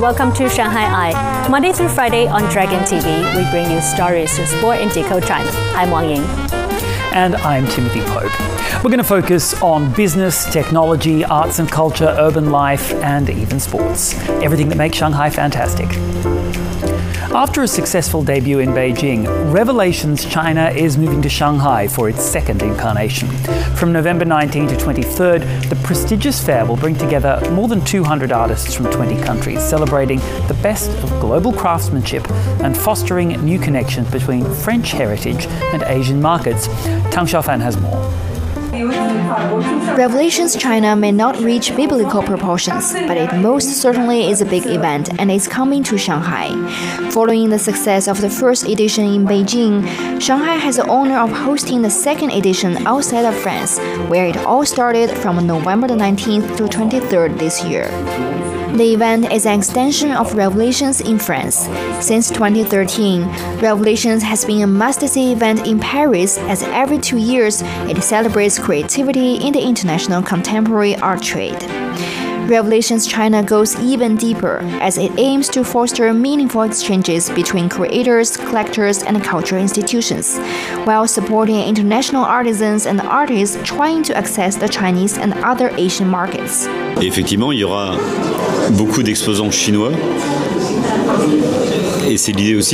welcome to Shanghai Eye. Monday through Friday on Dragon TV, we bring you stories of sport in Decode China. I'm Wang Ying. And I'm Timothy Pope. We're going to focus on business, technology, arts and culture, urban life, and even sports. Everything that makes Shanghai fantastic. After a successful debut in Beijing, Revelations China is moving to Shanghai for its second incarnation. From November 19 to 23rd, the prestigious fair will bring together more than 200 artists from 20 countries, celebrating the best of global craftsmanship and fostering new connections between French heritage and Asian markets. Tang Xiaofan has more. Revelations China may not reach biblical proportions, but it most certainly is a big event and is coming to Shanghai. Following the success of the first edition in Beijing, Shanghai has the honor of hosting the second edition outside of France, where it all started from November 19th to 23rd this year. The event is an extension of Revelations in France. Since 2013, Revelations has been a must-see event in Paris, as every 2 years it celebrates creativity in the international contemporary art trade. Revelations China goes even deeper, as it aims to foster meaningful exchanges between creators, collectors, and cultural institutions, while supporting international artisans and artists trying to access the Chinese and other Asian markets. Et effectivement, il y aura beaucoup d'exposants chinois, et c'est l'idée aussi